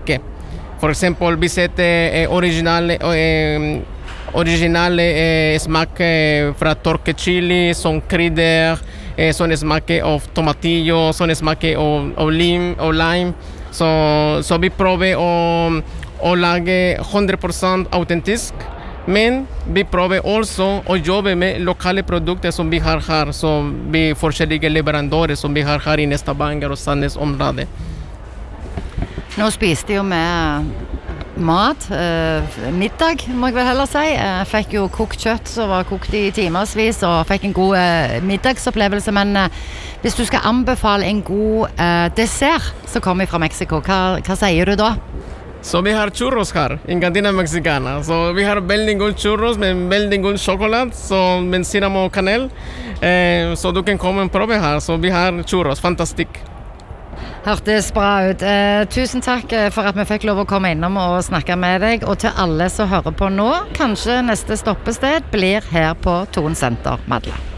smaker. For eksempel, vi setter originale smak fra tørket chili, som krydder, sånn smak av tomatillo, sånn smak av lime. Så vi prøver å lage 100% autentisk, men vi prøver også å jobbe med lokale produkter som vi har her, som vi forskjellige leverandører som vi har her i Stavanger og Sandnes området. Nå spiste jo med mat, middag må jeg vel heller si. Jeg fikk jo kokt kjøtt som var kokt i timersvis og fikk en god middagsopplevelse, men hvis du skal anbefale en god dessert som kommer fra Mexico, hva sier du da? Så vi har churros her, en cantina mexicana. Så vi har veldig god churros med veldig god sjokolade, med cinnamon og kanel. Så du kan komme og prøve her. Så vi har churros, fantastisk. Hørtes bra ut. Tusen takk for at vi fikk lov å komme innom og snakke med deg. Og til alle som hører på nå, kanskje neste stoppested blir her på Thon Senter, Madla.